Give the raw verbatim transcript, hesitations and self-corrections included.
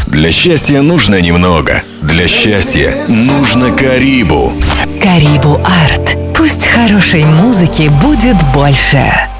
Для счастья нужно немного. Для счастья нужно Карибу. Карибу Арт. Пусть хорошей музыки будет больше.